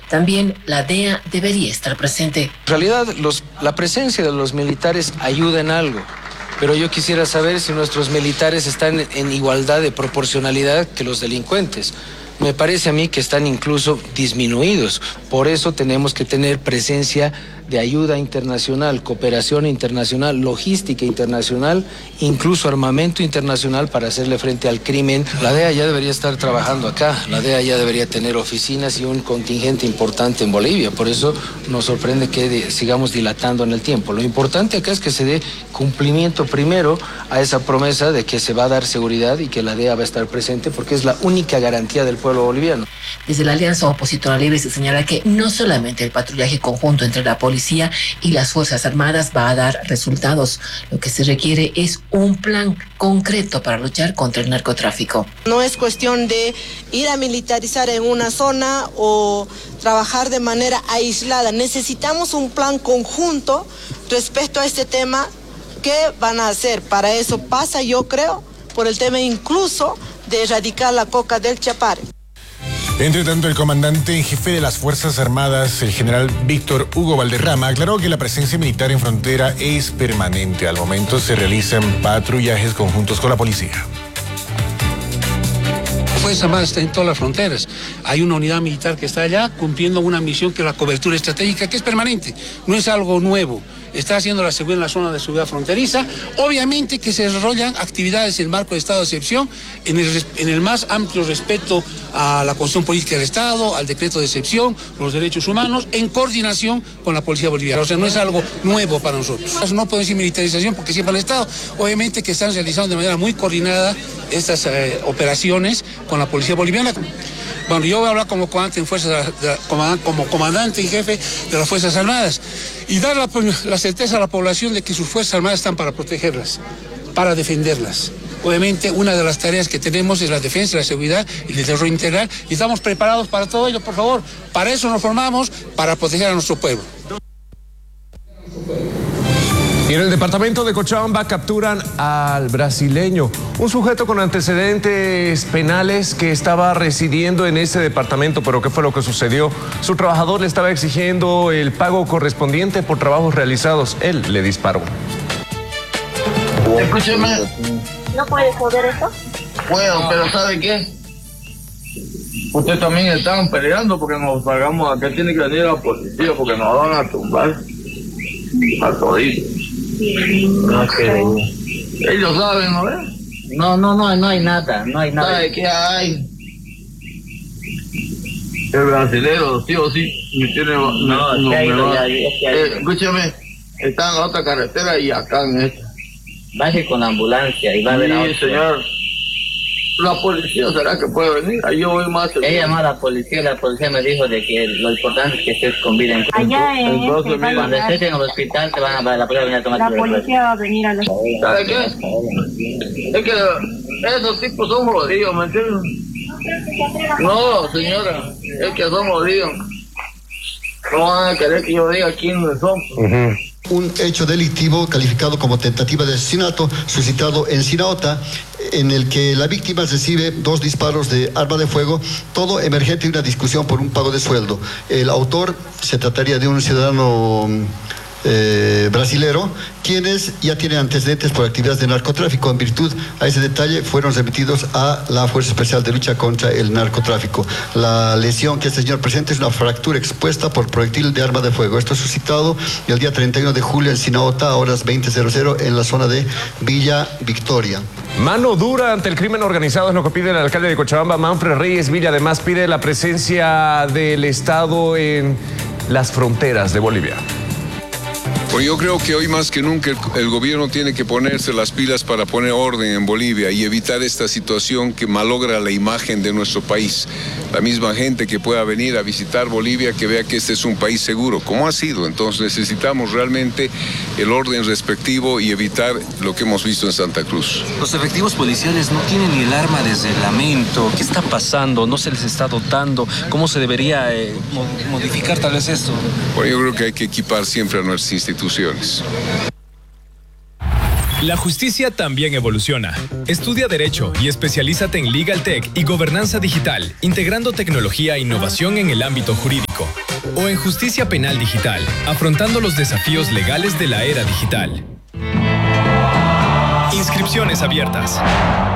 También la DEA debería estar presente. En realidad, la presencia de los militares ayuda en algo, pero yo quisiera saber si nuestros militares están en igualdad de proporcionalidad que los delincuentes. Me parece a mí que están incluso disminuidos. Por eso tenemos que tener presencia de ayuda internacional, cooperación internacional, logística internacional, incluso armamento internacional para hacerle frente al crimen. La DEA ya debería estar trabajando acá, la DEA ya debería tener oficinas y un contingente importante en Bolivia. Por eso nos sorprende que sigamos dilatando en el tiempo. Lo importante acá es que se dé cumplimiento primero a esa promesa de que se va a dar seguridad y que la DEA va a estar presente, porque es la única garantía del pueblo boliviano. Desde la Alianza Opositora Libre se señala que no solamente el patrullaje conjunto entre la policía y las Fuerzas Armadas va a dar resultados. Lo que se requiere es un plan concreto para luchar contra el narcotráfico. No es cuestión de ir a militarizar en una zona o trabajar de manera aislada. Necesitamos un plan conjunto respecto a este tema. ¿Qué van a hacer? Para eso pasa, yo creo, por el tema incluso de erradicar la coca del Chapare. Entre tanto, el comandante en jefe de las Fuerzas Armadas, el general Víctor Hugo Valderrama, aclaró que la presencia militar en frontera es permanente. Al momento se realizan patrullajes conjuntos con la policía. Fuerzas Armadas está en todas las fronteras. Hay una unidad militar que está allá cumpliendo una misión que es la cobertura estratégica, que es permanente, no es algo nuevo. Está haciendo la seguridad en la zona de seguridad fronteriza. Obviamente que se desarrollan actividades en el marco de estado de excepción, en el más amplio respeto a la Constitución Política del Estado, al decreto de excepción, los derechos humanos, en coordinación con la Policía Boliviana. O sea, no es algo nuevo para nosotros. No puedo decir militarización porque siempre el Estado. Obviamente que están realizando de manera muy coordinada estas operaciones con la Policía Boliviana. Bueno, yo voy a hablar como comandante y jefe de las Fuerzas Armadas y dar la certeza a la población de que sus Fuerzas Armadas están para protegerlas, para defenderlas. Obviamente, una de las tareas que tenemos es la defensa, la seguridad y el desarrollo integral y estamos preparados para todo ello, por favor. Para eso nos formamos, para proteger a nuestro pueblo. Y en el departamento de Cochabamba capturan al brasileño, un sujeto con antecedentes penales que estaba residiendo en ese departamento. Pero ¿qué fue lo que sucedió? Su trabajador le estaba exigiendo el pago correspondiente por trabajos realizados. Él le disparó. Escúcheme. ¿No puedes joder esto? Bueno, pero ¿sabe qué? Ustedes también estaban peleando porque nos pagamos. Acá tiene que venir la policía porque nos van a tumbar a toditos. No creo. Ellos saben, ¿no ves? No hay nada, ¿Sabe qué hay? El brasilero, sí o sí, me tiene... escúcheme, está en la otra carretera y acá en esta. Baje con la ambulancia y va a ver a otro. Sí, señor. ¿La policía será que puede venir? Ahí yo voy más seguro. Ella llamó a la policía me dijo de que lo importante es que estés con vida en allá entonces, cuando estés en el hospital te van a la policía venir a tomar. La policía va a venir a los... ¿Sabe qué? Es que esos tipos son jodidos, ¿me entiendes? No, señora, es que son jodidos. No van a querer que yo diga quiénes son. Un hecho delictivo calificado como tentativa de asesinato suscitado en Sinaota, en el que la víctima recibe 2 disparos de arma de fuego, todo emergente de una discusión por un pago de sueldo. El autor se trataría de un ciudadano brasilero, quienes ya tienen antecedentes por actividades de narcotráfico. En virtud a ese detalle fueron remitidos a la Fuerza Especial de Lucha contra el Narcotráfico. La lesión que este señor presenta es una fractura expuesta por proyectil de arma de fuego. Esto suscitado el día 31 de julio en Sinaota a horas 20:00 en la zona de Villa Victoria. Mano dura ante el crimen organizado es lo que pide el alcalde de Cochabamba, Manfred Reyes Villa. Además pide la presencia del Estado en las fronteras de Bolivia. Pues yo creo que hoy más que nunca el gobierno tiene que ponerse las pilas para poner orden en Bolivia y evitar esta situación que malogra la imagen de nuestro país. La misma gente que pueda venir a visitar Bolivia, que vea que este es un país seguro, como ha sido. Entonces necesitamos realmente el orden respectivo y evitar lo que hemos visto en Santa Cruz. Los efectivos policiales no tienen ni el arma de reglamento. ¿Qué está pasando? ¿No se les está dotando? ¿Cómo se debería modificar tal vez esto? Bueno, yo creo que hay que equipar siempre a nuestras instituciones. La justicia también evoluciona. Estudia Derecho y especialízate en Legal Tech y Gobernanza Digital, integrando tecnología e innovación en el ámbito jurídico. O en Justicia Penal Digital, afrontando los desafíos legales de la era digital. Inscripciones abiertas.